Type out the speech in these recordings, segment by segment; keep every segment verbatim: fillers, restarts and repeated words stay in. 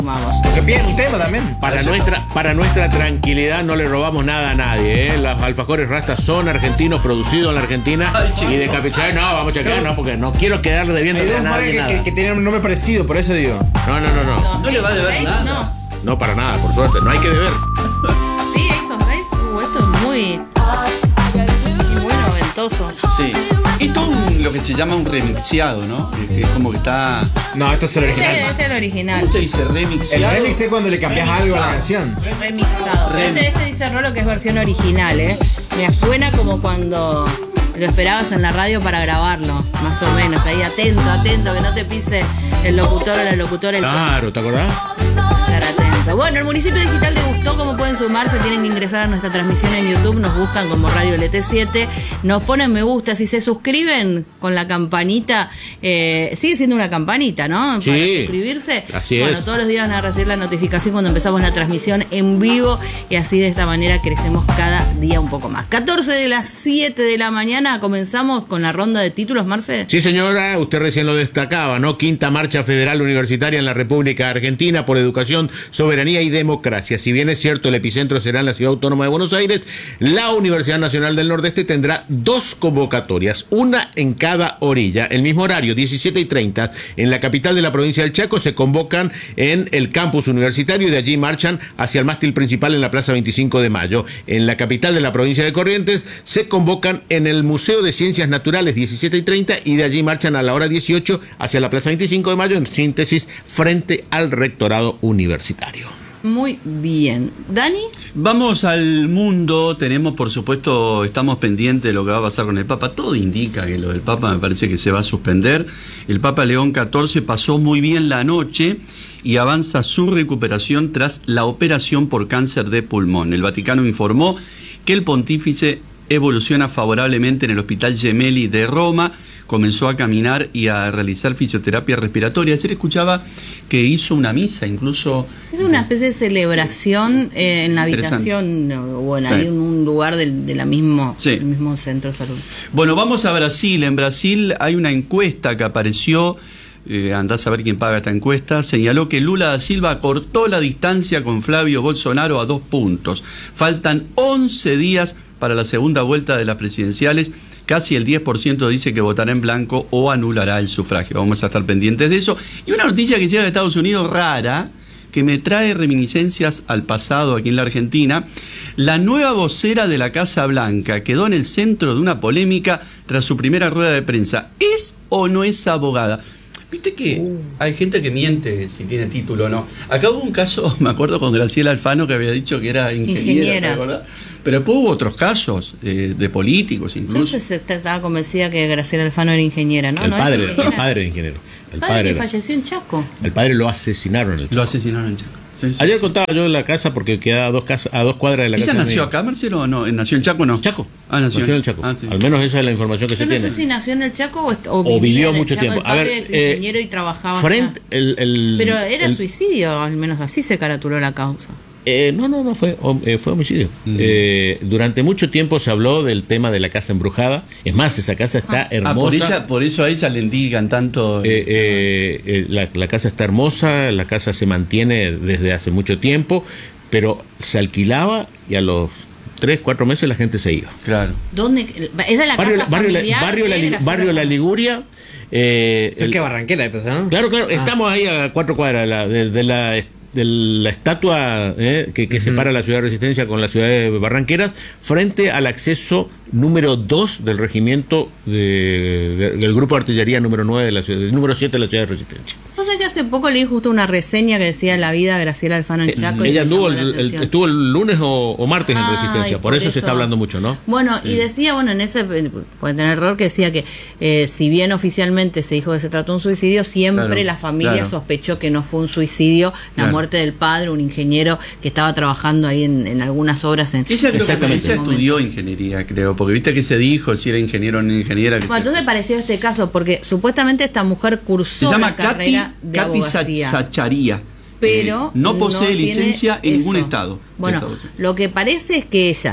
Vamos. Que piden un tema también. Para nuestra, para nuestra tranquilidad no le robamos nada a nadie, ¿eh? Los alfajores Rastas son argentinos, producidos en la Argentina. Ay, chico. Y de capital, no, vamos a chequear, no, porque no quiero quedar debiendo Hay a dos marcas nadie que, nada. que, que tienen un nombre parecido, por eso digo. No, no, no, no. No le va a deber ¿Ace? nada. No. No, para nada, por suerte. No hay que deber. Sí, Ace of Base. Uh, esto es muy... muy noventoso. Sí. Esto es un- lo que se llama un remixeado, ¿no? Que, que es como que está. No, esto es el Este, original. este es el original. ¿Cómo se dice? El Remixeado. remix es cuando le cambias algo a la canción. Remixado. Remix. Este, este dice Rolo que es versión original, ¿eh? Me suena como cuando lo esperabas en la radio para grabarlo, más o menos. Ahí atento, atento, que no te pise el locutor o la locutora. El Claro, ¿te acordás? Estar atento. Bueno, el municipio digital te gustó, ¿cómo pueden sumarse? Tienen que ingresar a nuestra transmisión en YouTube, nos buscan como Radio L T siete, nos ponen me gusta, si se suscriben con la campanita, eh, sigue siendo una campanita, ¿no? Sí. Para suscribirse. Así bueno, es. todos los días van a recibir la notificación cuando empezamos la transmisión en vivo y así de esta manera crecemos cada día un poco más. catorce de las siete de la mañana comenzamos con la ronda de títulos, Marce. Sí, señora, usted recién lo destacaba, ¿no? Quinta Marcha Federal Universitaria en la República Argentina por educación, soberanía y democracia. Si bien es cierto, el epicentro será en la Ciudad Autónoma de Buenos Aires, la Universidad Nacional del Nordeste tendrá dos convocatorias, una en cada orilla. El mismo horario, diecisiete y treinta, en la capital de la provincia del Chaco se convocan en el campus universitario y de allí marchan hacia el mástil principal en la Plaza veinticinco de Mayo. En la capital de la provincia de Corrientes se convocan en el Museo de Ciencias Naturales, diecisiete y treinta, y de allí marchan a la hora dieciocho hacia la Plaza veinticinco de Mayo, en síntesis, frente al rectorado universitario. Muy bien. ¿Dani? Vamos al mundo, tenemos por supuesto, estamos pendientes de lo que va a pasar con el Papa. Todo indica que lo del Papa me parece que se va a suspender. El Papa León catorce pasó muy bien la noche y avanza su recuperación tras la operación por cáncer de pulmón. El Vaticano informó que el pontífice evoluciona favorablemente en el Hospital Gemelli de Roma, comenzó a caminar y a realizar fisioterapia respiratoria. Ayer escuchaba que hizo una misa, incluso... Es una especie de celebración eh, en la Interesante. habitación o en Sí. ahí en un lugar del, de la mismo, Sí. del mismo centro de salud. Bueno, vamos a Brasil. En Brasil hay una encuesta que apareció, eh, andá a saber quién paga esta encuesta, señaló que Lula da Silva cortó la distancia con Flavio Bolsonaro a dos puntos. Faltan once días para la segunda vuelta de las presidenciales. Casi el diez por ciento dice que votará en blanco o anulará el sufragio. Vamos a estar pendientes de eso. Y una noticia que llega de Estados Unidos rara, que me trae reminiscencias al pasado aquí en la Argentina. La nueva vocera de la Casa Blanca quedó en el centro de una polémica tras su primera rueda de prensa. ¿Es o no es abogada? Viste que uh. hay gente que miente si tiene título o no. Acá hubo un caso, me acuerdo, con Graciela Alfano, que había dicho que era ingeniera, Ingeniera. ¿te acordás? Pero después hubo otros casos eh, de políticos incluso. Yo estaba convencida que Graciela Alfano era ingeniera, ¿no? El ¿No padre, es ingeniera? el padre era ingeniero. El El padre, padre que era- falleció en Chaco. el padre lo asesinaron en el Lo Chaco. asesinaron en Chaco. Sí, sí, Ayer sí. contaba yo en la casa porque queda a dos, casas, a dos cuadras de la ¿Ella casa. nació mía. acá, Marcelo, o no? ¿Nació en Chaco o no? Chaco. Ah, nació, en el Chaco. Ah, sí. Al menos esa es la información que Yo se no tiene. sé si nació en el Chaco o, est- o O vivía vivió en el mucho Chaco. tiempo. El A ver, padre es eh, ingeniero y trabajaba frente allá. el, el- Pero era el- suicidio, al menos así se caratuló la causa. Eh, no, no, no, fue, hom- eh, fue homicidio. Mm. Eh, durante mucho tiempo se habló del tema de la casa embrujada. Es más, esa casa está hermosa. Ah, por, ella, por eso a ella le indican tanto. Eh, eh, eh, la, la casa está hermosa, la casa se mantiene desde hace mucho tiempo, pero se alquilaba y a los tres, cuatro meses la gente se iba. Claro. ¿Dónde? Esa es la Barrio, casa barrio, la, familiar barrio, la, de Li- Graciela barrio La Alfano. Liguria. Eh, Cerca el- de Barranquera, entonces, ¿no? Claro, claro, estamos ahí a cuatro cuadras de la, de, de la, de la estatua eh, que, que Ujú. separa la ciudad de Resistencia con la ciudad de Barranqueras, frente al acceso número dos del regimiento de, de- del grupo de artillería número nueve de la ciudad, número siete de la ciudad de Resistencia. No sé que hace poco leí justo una reseña que decía la vida de Graciela Alfano en Chaco. y Ella me anduvo llamó la el, el- atención. estuvo el lunes o, o martes en Ay, Resistencia, por, por eso, se eso. está hablando mucho, ¿no? Bueno, y decía, bueno, en ese, puede tener error, que decía que eh, si bien oficialmente se dijo que se trató de un suicidio, siempre Claro, la familia claro. sospechó que no fue un suicidio, la Claro. muerte del padre, un ingeniero que estaba trabajando ahí en, en algunas obras. En, Ella creo que Exactamente. ella estudió ingeniería, creo, porque viste que se dijo si era ingeniero o no ingeniera. Que Bueno, se- entonces pareció este caso, porque supuestamente esta mujer cursó se llama la Katy, carrera de Katy abogacía. Sacharía. Pero Eh, no posee tiene licencia en ningún eso. estado. Bueno, de Estados Unidos. lo que parece es que ella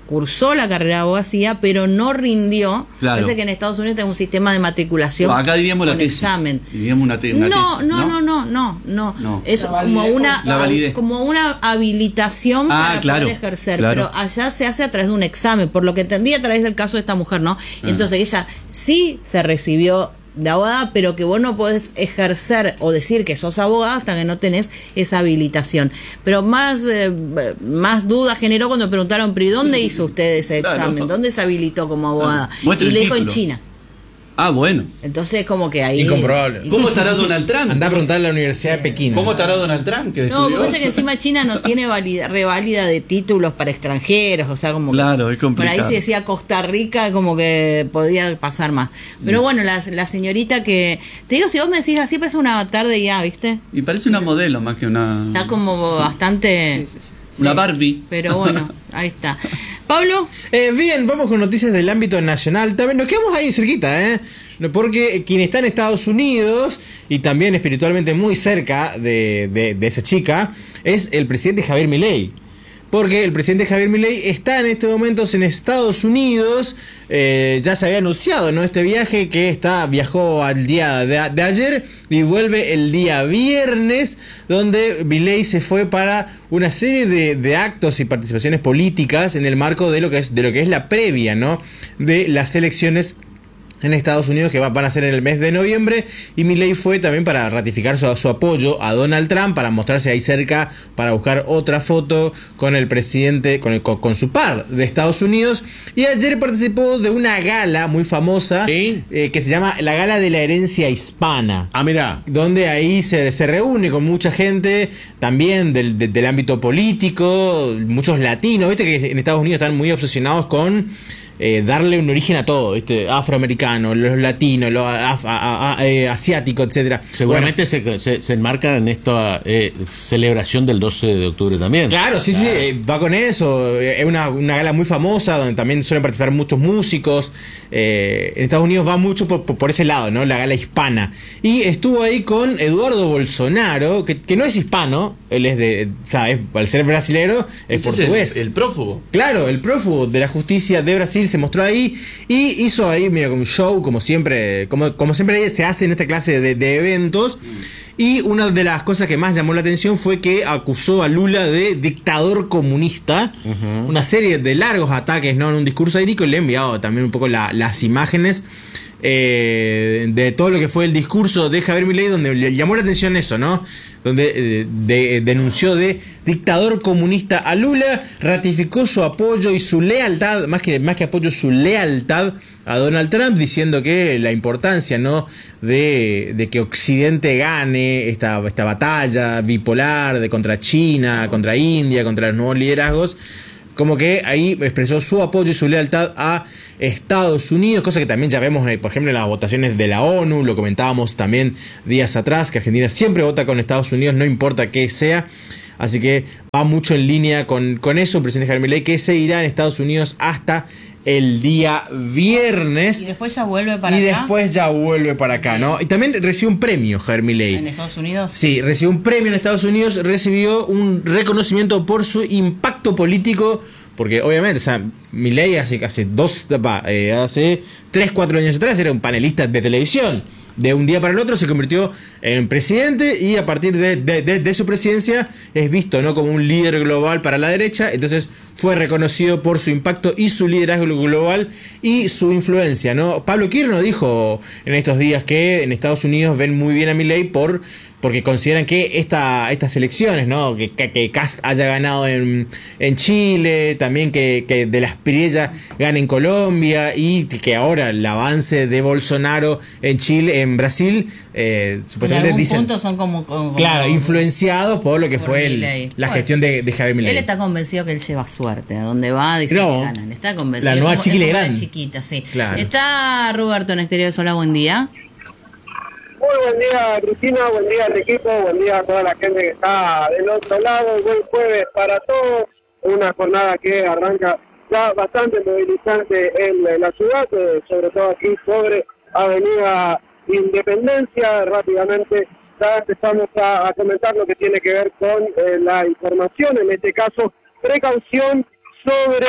cursó la carrera de abogacía, pero no rindió. Claro. Parece que en Estados Unidos tenemos un sistema de matriculación No, acá diríamos la con tesis. examen. Diríamos una te- una No, tesis, no, no, no, no, no, No. Es La como validez. una, La validez. como una habilitación Ah, para claro, poder ejercer, claro. pero allá se hace a través de un examen, por lo que entendí a través del caso de esta mujer, ¿no? Ah. Entonces ella sí se recibió de abogada, pero que vos no podés ejercer o decir que sos abogada hasta que no tenés esa habilitación. Pero más, eh, más duda generó cuando preguntaron, pero ¿y dónde hizo usted ese Claro. examen? ¿Dónde se habilitó como abogada? Claro. Muestre Y el le dijo en título. China. Ah, bueno. Entonces como que ahí... Incomprobable. ¿Cómo estará Donald Trump? Andá a preguntarle a la Universidad de Pekín. ¿Cómo estará Donald Trump? Que No, me estudió? parece que encima China no tiene valida, reválida de títulos para extranjeros, o sea, como Claro, que es complicado. por ahí si decía Costa Rica, como que podía pasar más. Pero bueno, la, la señorita que... Te digo, si vos me decís así, parece una avatar de ya, ¿viste? Y parece una modelo más que una... Está como bastante... Sí, sí, sí. Sí, Una Barbie. Pero bueno, ahí está. Pablo, Eh, bien, vamos con noticias del ámbito nacional. También nos quedamos ahí cerquita, ¿eh? Porque quien está en Estados Unidos y también espiritualmente muy cerca de, de, de esa chica es el presidente Javier Milei. Porque el presidente Javier Milei está en estos momentos en Estados Unidos. Eh, ya se había anunciado, ¿no? Este viaje que está viajó al día de, de ayer y vuelve el día viernes, donde Milei se fue para una serie de, de actos y participaciones políticas en el marco de lo que es de lo que es la previa, ¿no? De las elecciones en Estados Unidos que va, van a ser en el mes de noviembre, y Milei fue también para ratificar su, su apoyo a Donald Trump, para mostrarse ahí cerca, para buscar otra foto con el presidente, con, el, con, con su par de Estados Unidos. Y ayer participó de una gala muy famosa, ¿Sí? eh, que se llama la Gala de la Herencia Hispana, Ah, mira. donde ahí se, se reúne con mucha gente también del, de- del ámbito político, muchos latinos. Viste que en Estados Unidos están muy obsesionados con eh, darle un origen a todo, ¿viste? Afroamericano, los latinos, los af- a- a- a- eh, asiáticos, etcétera. Seguramente se, se, se enmarca en esta eh, celebración del doce de octubre también. Claro, sí, sí, eh, va con eso. Eh, Es una, una gala muy famosa donde también suelen participar muchos músicos. Eh, en Estados Unidos va mucho por, por, por ese lado, ¿no? La gala hispana. Y estuvo ahí con Eduardo Bolsonaro, que, que no es hispano, él es de, ¿sabes? Al ser brasilero, es Ese portugués. el, el prófugo. Claro, el prófugo de la justicia de Brasil se mostró ahí y hizo ahí medio como un show, como siempre, como, como siempre se hace en esta clase de, de eventos. Y una de las cosas que más llamó la atención fue que acusó a Lula de dictador comunista. Uh-huh. Una serie de largos ataques, ¿no? En un discurso ahí, que le he enviado también un poco la, las imágenes eh, de todo lo que fue el discurso de Javier Milei, donde le llamó la atención eso, ¿no? Donde eh, de, denunció de dictador comunista a Lula, ratificó su apoyo y su lealtad, más que, más que apoyo, su lealtad a Donald Trump, diciendo que la importancia, ¿no? de, de que Occidente gane esta, esta batalla bipolar de contra China, contra India, contra los nuevos liderazgos. Como que ahí expresó su apoyo y su lealtad a Estados Unidos, cosa que también ya vemos, eh, por ejemplo, en las votaciones de la ONU, lo comentábamos también días atrás, que Argentina siempre vota con Estados Unidos, no importa qué sea. Así que va mucho en línea con, con eso, el presidente Javier Milei, que seguirá en Estados Unidos hasta el día viernes. y después ya vuelve para Y acá, después ya vuelve para acá, ¿no? Y también recibió un premio, Javier Milei. en Estados Unidos. Sí, recibió un premio en Estados Unidos, recibió un reconocimiento por su impacto político, porque obviamente, o sea, Milei hace casi dos, eh, hace tres, cuatro años atrás era un panelista de televisión. De un día para el otro se convirtió en presidente y a partir de, de, de, de su presidencia es visto, ¿no? como un líder global para la derecha. Entonces fue reconocido por su impacto y su liderazgo global y su influencia, ¿no? Pablo Kirno dijo en estos días que en Estados Unidos ven muy bien a Milei por porque consideran que esta, estas elecciones, ¿no? que, que, que Kast haya ganado en, en Chile, también que, que de las Priella gane en Colombia y que ahora el avance de Bolsonaro en Chile, en Brasil, eh, En supuestamente algún dicen, punto son como, como- claro, como- influenciados por lo que por fue el- Milei. la Pues, gestión de, de Javier Milei. Él está convencido que él lleva suerte. A donde va, dice No. que ganan. Está convencido. La nueva Es como- Chiqui es como Legrand. la chiquita, sí. Claro. Está Roberto en Exterior Sola, buen día. Muy buen día, Cristina, buen día al equipo, buen día a toda la gente que está del otro lado, buen jueves para todos, una jornada que arranca ya bastante movilizante en la ciudad, eh, sobre todo aquí sobre Avenida Independencia. Rápidamente ya empezamos a, a comentar lo que tiene que ver con eh, la información, en este caso precaución sobre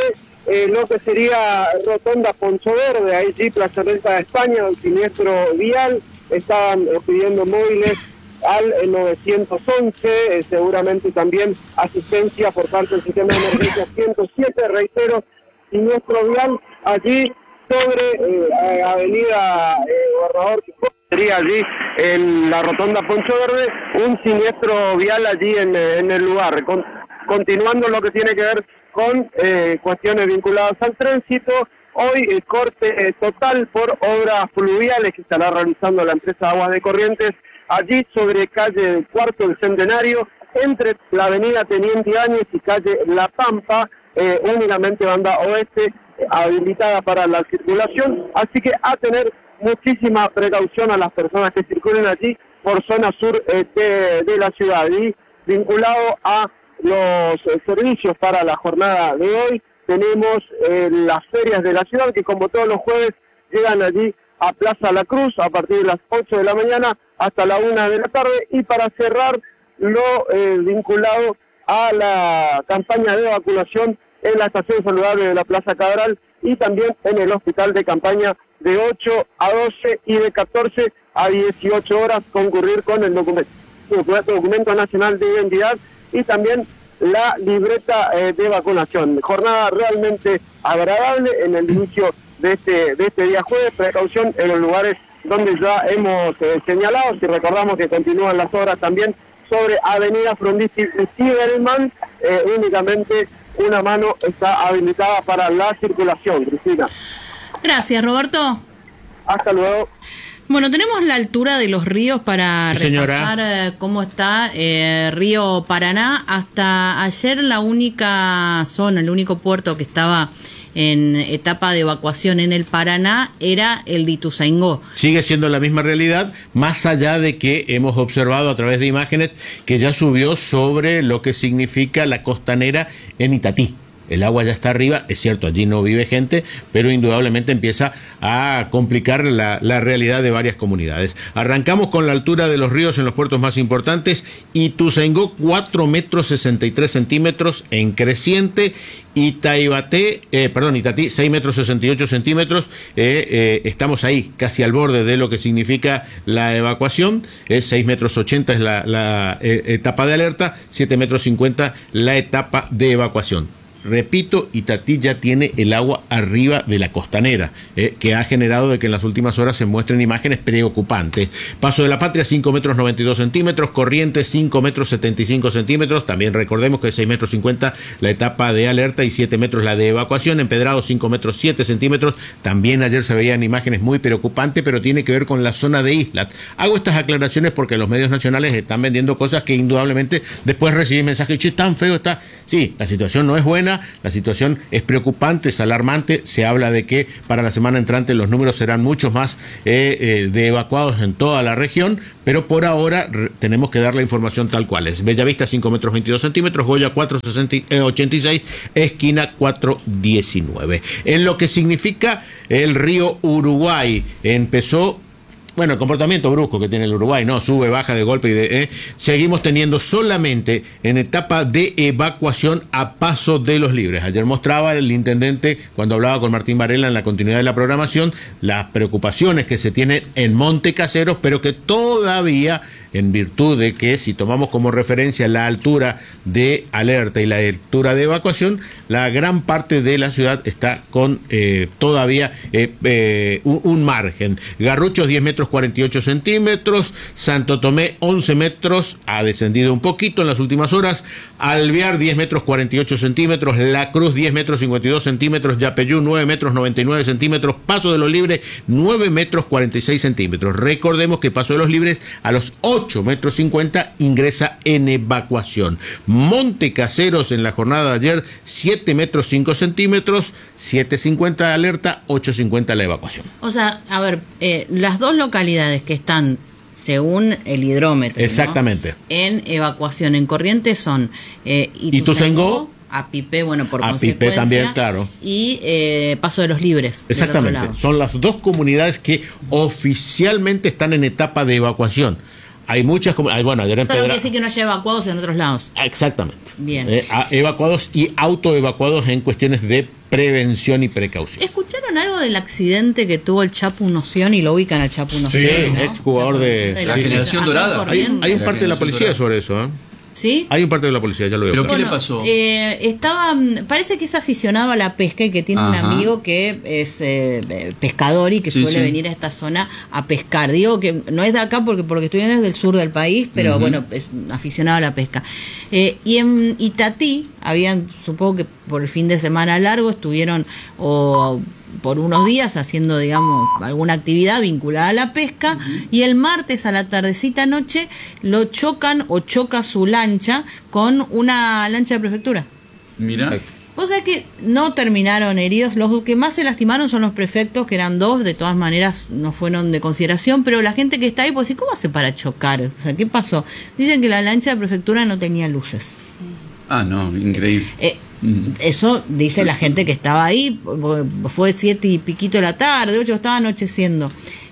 eh, lo que sería Rotonda Poncho Verde, ahí sí, Plaza Renta de España, el siniestro vial, estaban eh, pidiendo móviles al eh, novecientos once, eh, seguramente también asistencia por parte del sistema de emergencia ciento siete, reitero, siniestro vial allí sobre eh, avenida eh, Gobernador Quijote, sería allí en la Rotonda Poncho Verde, un siniestro vial allí en, en el lugar. Con, continuando lo que tiene que ver con eh, cuestiones vinculadas al tránsito, hoy el corte eh, total por obras fluviales que estará realizando la empresa Aguas de Corrientes, allí sobre calle Cuarto del Centenario, entre la avenida Teniente Áñez y calle La Pampa, eh, únicamente banda oeste eh, habilitada para la circulación, así que a tener muchísima precaución a las personas que circulen allí por zona sur eh, de, de la ciudad. Y vinculado a los eh, servicios para la jornada de hoy, tenemos eh, las ferias de la ciudad que como todos los jueves llegan allí a Plaza La Cruz a partir de las ocho de la mañana hasta la una de la tarde, y para cerrar lo eh, vinculado a la campaña de vacunación en la estación saludable de la Plaza Cabral y también en el hospital de campaña de ocho a doce y de catorce a dieciocho horas concurrir con el documento, documento nacional de identidad y también la libreta eh, de vacunación. Jornada realmente agradable en el inicio de este, de este día jueves, precaución en los lugares donde ya hemos eh, señalado, si recordamos que continúan las obras también sobre Avenida Frondizi y Tiberman, eh, únicamente una mano está habilitada para la circulación. Cristina. Gracias, Roberto. Hasta luego. Bueno, tenemos la altura de los ríos para sí, repasar eh, cómo está eh, Río Paraná. Hasta ayer la única zona, el único puerto que estaba en etapa de evacuación en el Paraná era el de Ituzaingó. Sigue siendo la misma realidad, más allá de que hemos observado a través de imágenes que ya subió sobre lo que significa la costanera en Itatí. El agua ya está arriba, es cierto, allí no vive gente, pero indudablemente empieza a complicar la, la realidad de varias comunidades. Arrancamos con la altura de los ríos en los puertos más importantes. Ituzaingó, cuatro metros sesenta y tres centímetros en creciente. Itaibaté, eh, perdón, Itatí, seis metros sesenta y ocho centímetros. Eh, eh, estamos ahí, casi al borde de lo que significa la evacuación. Eh, seis metros ochenta es la, la eh, etapa de alerta, siete metros cincuenta la etapa de evacuación. Repito, Itatí ya tiene el agua arriba de la costanera, eh, que ha generado de que en las últimas horas se muestren imágenes preocupantes. Paso de la Patria, cinco metros noventa y dos centímetros, Corrientes, cinco metros setenta y cinco centímetros, también recordemos que seis metros cincuenta la etapa de alerta y siete metros la de evacuación. Empedrado, cinco metros siete centímetros, también ayer se veían imágenes muy preocupantes, pero tiene que ver con la zona de islas. Hago estas aclaraciones porque los medios nacionales están vendiendo cosas que indudablemente después recibí mensajes, che, tan feo está. Sí, la situación no es buena. La situación es preocupante, es alarmante. Se habla de que para la semana entrante los números serán muchos más eh, eh, de evacuados en toda la región, pero por ahora re- tenemos que dar la información tal cual es. Bellavista, cinco metros veintidós centímetros, Goya, cuatro ochenta y seis, Esquina, cuatro diecinueve. En lo que significa el río Uruguay, empezó... Bueno, el comportamiento brusco que tiene el Uruguay, ¿no? Sube, baja de golpe y de... Eh. Seguimos teniendo solamente en etapa de evacuación a Paso de los Libres. Ayer mostraba el intendente, cuando hablaba con Martín Varela en la continuidad de la programación, las preocupaciones que se tienen en Monte Caseros, pero que todavía, en virtud de que si tomamos como referencia la altura de alerta y la altura de evacuación, la gran parte de la ciudad está con eh, todavía eh, eh, un, un margen. Garruchos, diez metros cuarenta y ocho centímetros, Santo Tomé, once metros, ha descendido un poquito en las últimas horas, Alvear, diez metros cuarenta y ocho centímetros, La Cruz, diez metros cincuenta y dos centímetros, Yapeyú, nueve metros noventa y nueve centímetros, Paso de los Libres, nueve metros cuarenta y seis centímetros. Recordemos que Paso de los Libres a los ocho metros cincuenta ingresa en evacuación. Monte Caseros en la jornada de ayer, siete metros cinco centímetros, siete cincuenta de alerta, ocho cincuenta la evacuación. O sea, a ver, eh, las dos localidades que están, según el hidrómetro, exactamente, ¿no?, en evacuación en Corrientes son eh, Ituzaingó, Apipé, bueno, por Apipé consecuencia, también, claro, y eh, Paso de los Libres. Exactamente, son las dos comunidades que oficialmente están en etapa de evacuación. Hay muchas, como- hay, bueno, ayer en Eso no quiere Pedra... decir que no haya evacuados en otros lados. Ah, exactamente. Bien. Eh, a- evacuados y autoevacuados en cuestiones de prevención y precaución. ¿Escucharon algo del accidente que tuvo el Chapu Noción y lo ubican al Chapu Noción? Sí, ¿no? ex jugador de- Chapu Noción La policía. generación Acá dorada. Hay, corriendo. hay un La parte de la generación policía dorada. sobre eso, ¿eh? ¿Sí? Hay un parte de la policía, ya lo veo. Pero claro. ¿qué le pasó? Eh, estaba, mm, parece que es aficionado a la pesca y que tiene un Ajá. amigo que es eh, eh, pescador y que Sí, suele sí. venir a esta zona a pescar. Digo que no es de acá porque porque estoy es del sur del país, pero Ujú. bueno, es aficionado a la pesca. Eh, y en Itatí, habían, supongo que por el fin de semana largo, estuvieron o por unos días haciendo, digamos, alguna actividad vinculada a la pesca, y el martes a la tardecita noche lo chocan o choca su lancha con una lancha de prefectura. Mira. O sea que no terminaron heridos, los que más se lastimaron son los prefectos, que eran dos, de todas maneras no fueron de consideración, pero la gente que está ahí, pues, ¿cómo hace para chocar? O sea, ¿qué pasó? Dicen que la lancha de prefectura no tenía luces. Ah, no, increíble. Eh, Mm. Eso dice la gente que estaba ahí, porque fue siete y piquito de la tarde, ocho, estaba anocheciendo.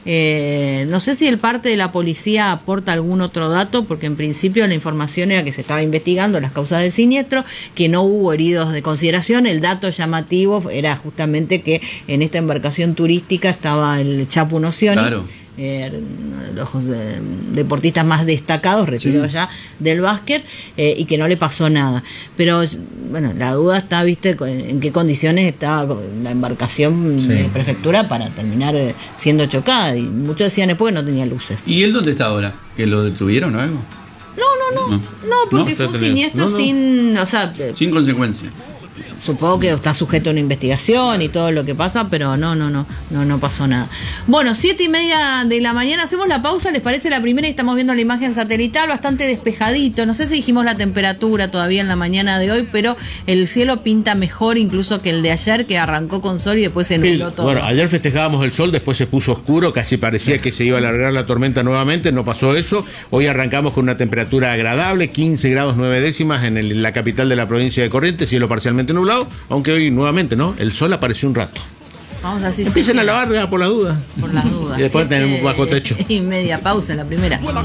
Eh, no sé si el parte de la policía aporta algún otro dato, porque en principio la información era que se estaba investigando las causas del siniestro, que no hubo heridos de consideración. El dato llamativo era justamente que en esta embarcación turística estaba el Chapu Nocioni. Claro. Eh, los eh, deportistas más destacados, retirados Sí. ya del básquet, eh, y que no le pasó nada. Pero bueno, la duda está, viste, con- en qué condiciones estaba la embarcación Sí. de prefectura para terminar eh, siendo chocada. Y muchos decían después que no tenía luces. ¿Y él dónde está ahora? ¿Que lo detuvieron o algo? No, no, no, No. no, porque No, fue un está siniestro no, no. sin, o sea, eh, Sin consecuencia. supongo que está sujeto a una investigación y todo lo que pasa, pero no, no, no, no, no pasó nada. Bueno, siete y media de la mañana, hacemos la pausa, ¿les parece la primera? Y estamos viendo la imagen satelital, bastante despejadito. No sé si dijimos la temperatura todavía en la mañana de hoy, pero el cielo pinta mejor incluso que el de ayer, que arrancó con sol y después se El- nubló todo. bueno, ayer festejábamos el sol, después se puso oscuro, casi parecía que se iba a alargar la tormenta nuevamente, no pasó eso. Hoy arrancamos con una temperatura agradable, quince grados nueve décimas en el- la capital de la provincia de Corrientes, cielo parcialmente nublado, aunque hoy nuevamente, ¿no? El sol apareció un rato. Vamos a decir Empiecen a lavar ya por la duda. por las dudas. Y después Siete tenemos bajo techo. Y media pausa en la primera.